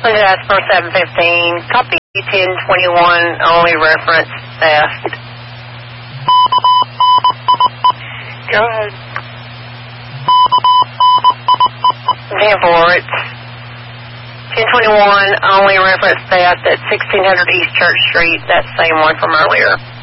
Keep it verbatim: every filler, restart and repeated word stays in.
Please ask for seven fifteen. Copy ten twenty-one, only reference theft. Go ahead. ten four, it's ten twenty-one, only reference theft at sixteen hundred East Church Street. That same one from earlier.